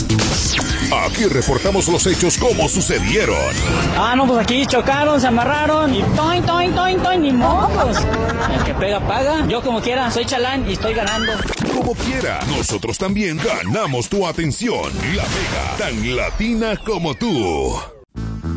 Aquí reportamos los hechos como sucedieron. No, pues aquí chocaron, se amarraron y toin, toin, toin, toin, ni mocos. El que pega, paga. Yo como quiera, soy chalán y estoy ganando. Como quiera, nosotros también ganamos tu atención. La Mega, tan latina como tú.